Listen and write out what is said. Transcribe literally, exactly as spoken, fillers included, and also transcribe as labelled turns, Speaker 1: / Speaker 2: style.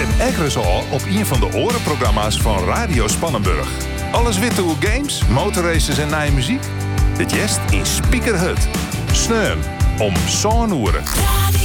Speaker 1: En Eggers al op een van de orenprogramma's van Radio Spannenburg. Alles witte hoe games, motorraces en nieuwe muziek? Dit jest in Speaker Hut. Sneum om zo'n oeren.